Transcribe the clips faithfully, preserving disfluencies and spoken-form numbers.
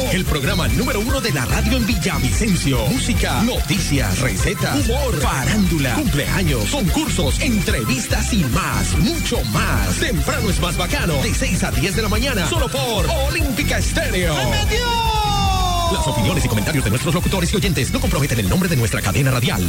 el programa número uno de la radio en Villavicencio. Música, noticias, recetas, humor, farándula, cumpleaños, concursos, entrevistas y más, mucho más. Temprano es más bacano, de seis a diez de la mañana, solo por Olímpica Estéreo. ¡Se metió! Las opiniones y comentarios de nuestros locutores y oyentes no comprometen el nombre de nuestra cadena radial.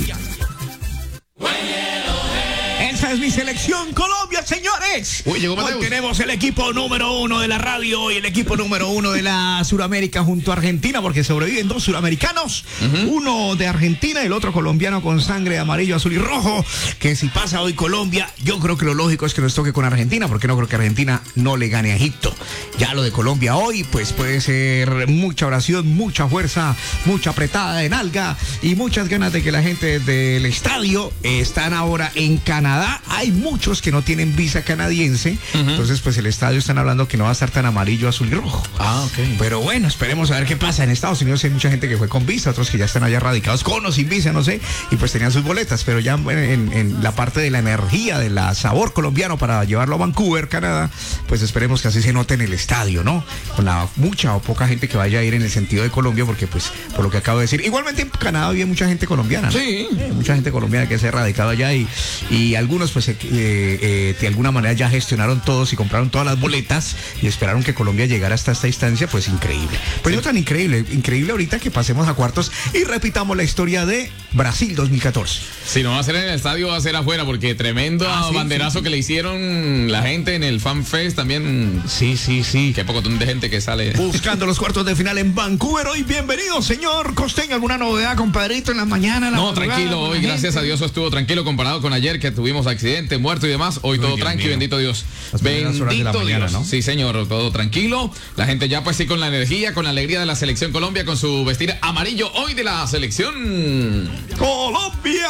Esa es mi selección Colombia, señores. Uy, llegó Hoy tenemos el equipo número uno de la radio y el equipo número uno de la Suramérica junto a Argentina, porque sobreviven dos suramericanos, uh-huh. uno de Argentina y el otro colombiano con sangre amarillo, azul y rojo, que si pasa hoy Colombia, yo creo que lo lógico es que nos toque con Argentina, porque no creo que Argentina no le gane a Egipto. Ya lo de Colombia hoy, pues puede ser mucha oración, mucha fuerza, mucha apretada de nalga y muchas ganas de que la gente del estadio están ahora en Canadá. Hay muchos que no tienen visa canadiense, uh-huh. entonces pues el estadio están hablando que no va a estar tan amarillo, azul y rojo. Ah, ok. Pero bueno, esperemos a ver qué pasa. En Estados Unidos hay mucha gente que fue con visa, otros que ya están allá radicados con o sin visa, no sé, y pues tenían sus boletas, pero ya en, en la parte de la energía, de la sabor colombiano para llevarlo a Vancouver, Canadá, pues esperemos que así se note en el estadio, ¿no? Con la mucha o poca gente que vaya a ir en el sentido de Colombia, porque pues por lo que acabo de decir, igualmente en Canadá había mucha gente colombiana, ¿no? Sí. Eh, mucha gente colombiana que se ha radicado allá y, y algunos pues eh, eh, de alguna manera ya gestionaron todos y compraron todas las boletas y esperaron que Colombia llegara hasta esta instancia, pues increíble. Pues sí. No tan increíble, increíble ahorita que pasemos a cuartos y repitamos la historia de Brasil dos mil catorce. Si no va a ser en el estadio, va a ser afuera, porque tremendo ah, sí, banderazo sí. que le hicieron la gente en el Fan Fest también. Sí, sí, sí. Qué poco de gente que sale. Buscando los cuartos de final en Vancouver. Hoy, bienvenido, señor Costeño. ¿Alguna novedad, compadrito, en la mañana? En la no, tranquilo. Hoy, gracias a Dios, estuvo tranquilo comparado con ayer que tuvimos accidente, muerto y demás. Hoy Muy todo tranquilo, bendito Dios. Bendito mañana, Dios. ¿No? Sí, señor, todo tranquilo. La gente ya pues sí con la energía, con la alegría de la selección Colombia, con su vestir amarillo hoy de la selección Colombia.